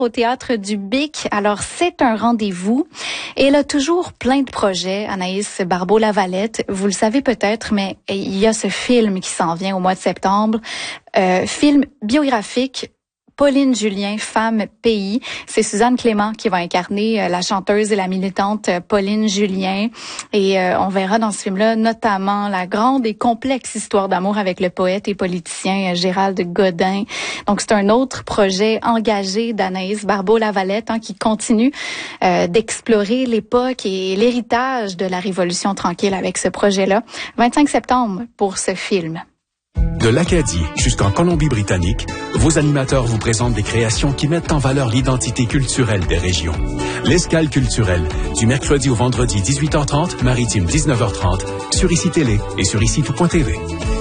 au Théâtre du Bic. Alors, c'est un rendez-vous. Et elle a toujours plein de projets, Anaïs Barbeau-Lavalette. Vous le savez peut-être, mais il y a ce film qui s'en vient au mois de septembre. Film biographique, Pauline Julien, Femme Pays. C'est Suzanne Clément qui va incarner la chanteuse et la militante Pauline Julien. Et on verra dans ce film-là notamment la grande et complexe histoire d'amour avec le poète et politicien Gérald Godin. Donc c'est un autre projet engagé d'Anaïs Barbeau-Lavalette qui continue d'explorer l'époque et l'héritage de la Révolution tranquille avec ce projet-là. 25 septembre pour ce film. De l'Acadie jusqu'en Colombie-Britannique, vos animateurs vous présentent des créations qui mettent en valeur l'identité culturelle des régions. L'Escale culturelle, du mercredi au vendredi 18h30, maritime 19h30, sur ICI Télé et sur ICI.tv.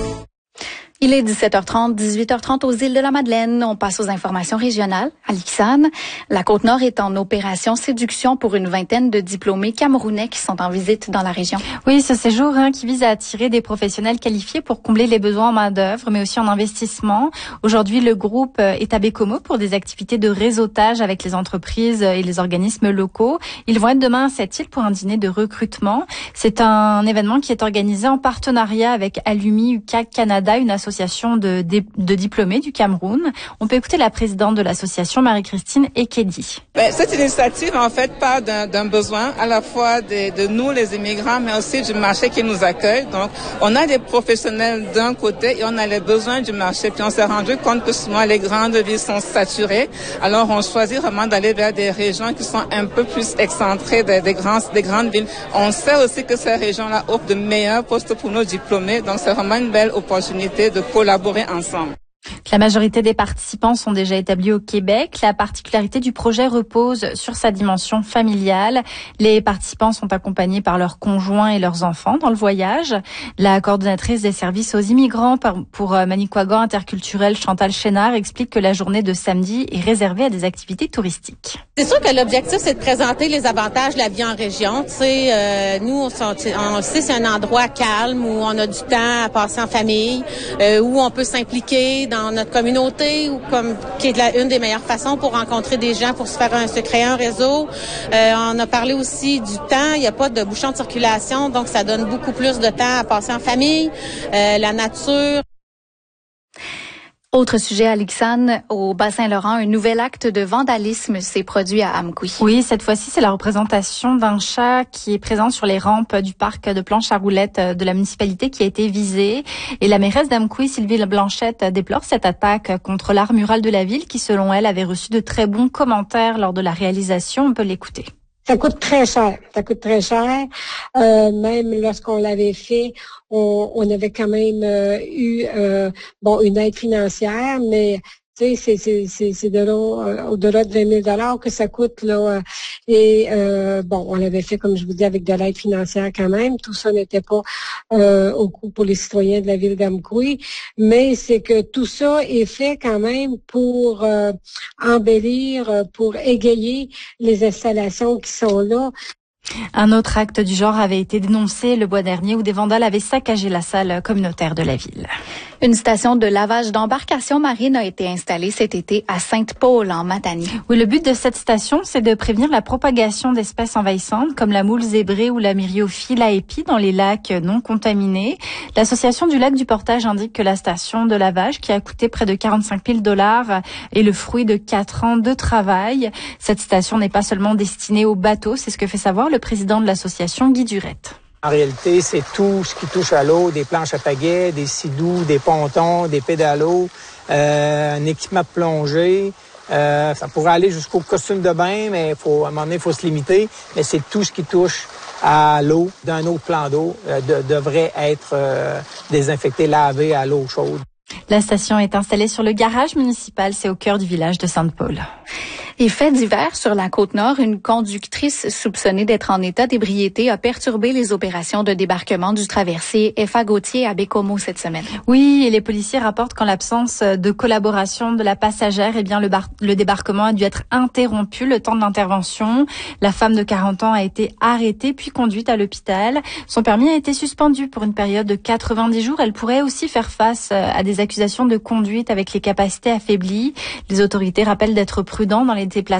Il est 17h30, 18h30 aux îles de la Madeleine. On passe aux informations régionales. À l'Ixane, la Côte-Nord est en opération séduction pour une vingtaine de diplômés camerounais qui sont en visite dans la région. Oui, ce séjour qui vise à attirer des professionnels qualifiés pour combler les besoins en main-d'œuvre, mais aussi en investissement. Aujourd'hui, le groupe est à Bécomo pour des activités de réseautage avec les entreprises et les organismes locaux. Ils vont être demain à cette île pour un dîner de recrutement. C'est un événement qui est organisé en partenariat avec Alumi UCAC Canada, une association de diplômés du Cameroun. On peut écouter la présidente de l'association, Marie-Christine Ekedi. Cette initiative, en fait, part d'un besoin à la fois de nous, les immigrants, mais aussi du marché qui nous accueille. Donc, on a des professionnels d'un côté et on a les besoins du marché. Puis on s'est rendu compte que souvent les grandes villes sont saturées. Alors, on choisit vraiment d'aller vers des régions qui sont un peu plus excentrées des grandes villes. On sait aussi que ces régions-là offrent de meilleurs postes pour nos diplômés. Donc, c'est vraiment une belle opportunité de collaborer ensemble. La majorité des participants sont déjà établis au Québec. La particularité du projet repose sur sa dimension familiale. Les participants sont accompagnés par leurs conjoints et leurs enfants dans le voyage. La coordonnatrice des services aux immigrants pour Manicouagan Interculturel, Chantal Chénard, explique que la journée de samedi est réservée à des activités touristiques. C'est sûr que l'objectif, c'est de présenter les avantages de la vie en région. Tu sais, nous, on sait c'est un endroit calme où on a du temps à passer en famille, où on peut s'impliquer dans notre communauté, ou qui est une des meilleures façons pour rencontrer des gens, pour se créer un réseau. On a parlé aussi du temps. Il n'y a pas de bouchon de circulation, donc ça donne beaucoup plus de temps à passer en famille, la nature. Autre sujet à l'Ixane, au Bas-Saint-Laurent, un nouvel acte de vandalisme s'est produit à Amqui. Oui, cette fois-ci, c'est la représentation d'un chat qui est présent sur les rampes du parc de planches à roulettes de la municipalité qui a été visée. Et la mairesse d'Amqui, Sylvie Blanchette, déplore cette attaque contre l'art mural de la ville qui, selon elle, avait reçu de très bons commentaires lors de la réalisation. On peut l'écouter. Ça coûte très cher. Même lorsqu'on l'avait fait, on avait quand même eu une aide financière, mais tu sais, c'est de là, au-delà de 20 000 $ que ça coûte là. On l'avait fait, comme je vous dis, avec de l'aide financière quand même. Tout ça n'était pas au coût pour les citoyens de la ville d'Amqui, mais c'est que tout ça est fait quand même pour embellir, pour égayer les installations qui sont là. Un autre acte du genre avait été dénoncé le mois dernier où des vandales avaient saccagé la salle communautaire de la ville. Une station de lavage d'embarcations marines a été installée cet été à Sainte-Paule, en Matanie. Oui, le but de cette station, c'est de prévenir la propagation d'espèces envahissantes comme la moule zébrée ou la myriophile à épis dans les lacs non contaminés. L'association du lac du Portage indique que la station de lavage, qui a coûté près de 45 000 $, est le fruit de 4 ans de travail. Cette station n'est pas seulement destinée aux bateaux, c'est ce que fait savoir le président de l'association, Guy Durette. En réalité, c'est tout ce qui touche à l'eau, des planches à pagaie, des sidous, des pontons, des pédalos, un équipement de plongée. Ça pourrait aller jusqu'au costume de bain, mais à un moment donné, il faut se limiter. Mais c'est tout ce qui touche à l'eau d'un autre plan d'eau devrait être désinfecté, lavé à l'eau chaude. La station est installée sur le garage municipal, c'est au cœur du village de Sainte-Paule. Et fait divers sur la Côte-Nord, une conductrice soupçonnée d'être en état d'ébriété a perturbé les opérations de débarquement du traversier F.A. Gauthier à Bécomo cette semaine. Oui, et les policiers rapportent qu'en l'absence de collaboration de la passagère, le débarquement a dû être interrompu le temps de l'intervention. La femme de 40 ans a été arrêtée puis conduite à l'hôpital. Son permis a été suspendu pour une période de 90 jours. Elle pourrait aussi faire face à des accusations de conduite avec les capacités affaiblies. Les autorités rappellent d'être prudents dans les été placé